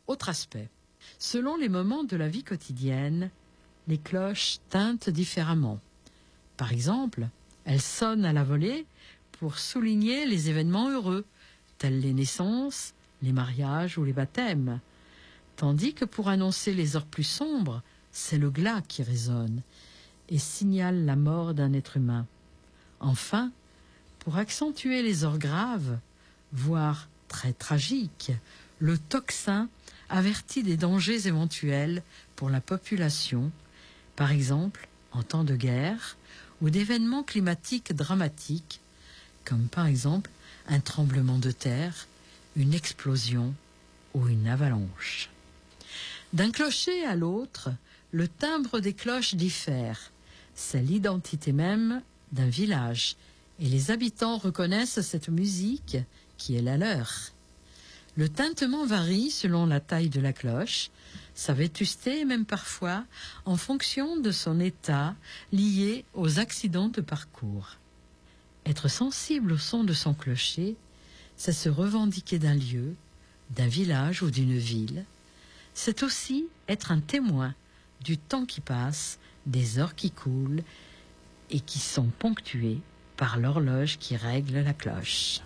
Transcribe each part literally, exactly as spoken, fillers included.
Autre aspect. Selon les moments de la vie quotidienne, les cloches tintent différemment. Par exemple, elles sonnent à la volée pour souligner les événements heureux, tels les naissances, les mariages ou les baptêmes. Tandis que pour annoncer les heures plus sombres, c'est le glas qui résonne et signale la mort d'un être humain. Enfin, pour accentuer les heures graves, voire très tragiques, le tocsin avertit des dangers éventuels pour la population, par exemple en temps de guerre ou d'événements climatiques dramatiques, comme par exemple un tremblement de terre, une explosion ou une avalanche. D'un clocher à l'autre, le timbre des cloches diffère. C'est l'identité même d'un village, et les habitants reconnaissent cette musique qui est la leur. Le tintement varie selon la taille de la cloche, sa vétusté et même parfois en fonction de son état lié aux accidents de parcours. Être sensible au son de son clocher, c'est se revendiquer d'un lieu, d'un village ou d'une ville. C'est aussi être un témoin du temps qui passe, des heures qui coulent et qui sont ponctuées par l'horloge qui règle la cloche.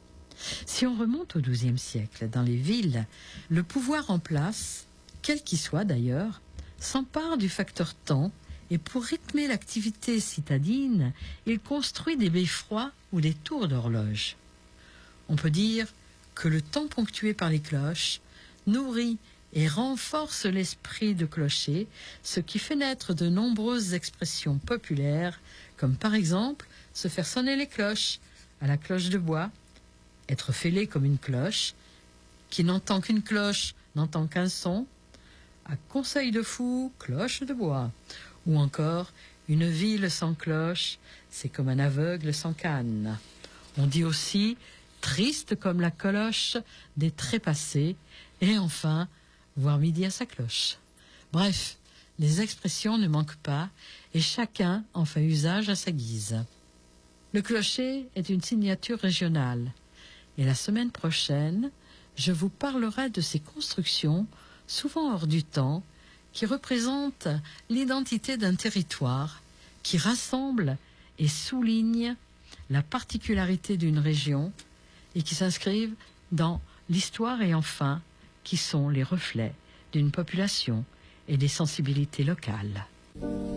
Si on remonte au douzième siècle, dans les villes, le pouvoir en place, quel qu'il soit d'ailleurs, s'empare du facteur temps et pour rythmer l'activité citadine, il construit des beffrois ou des tours d'horloge. On peut dire que le temps ponctué par les cloches nourrit et renforce l'esprit de clocher, ce qui fait naître de nombreuses expressions populaires, comme par exemple se faire sonner les cloches à la cloche de bois, être fêlé comme une cloche, qui n'entend qu'une cloche n'entend qu'un son, à conseil de fou, cloche de bois, ou encore une ville sans cloche, c'est comme un aveugle sans canne. On dit aussi triste comme la cloche des trépassés, et enfin, voir midi à sa cloche. Bref, les expressions ne manquent pas, et chacun en fait usage à sa guise. Le clocher est une signature régionale, et la semaine prochaine, je vous parlerai de ces constructions, souvent hors du temps, qui représentent l'identité d'un territoire, qui rassemble et souligne la particularité d'une région, et qui s'inscrivent dans l'histoire et enfin, qui sont les reflets d'une population et des sensibilités locales.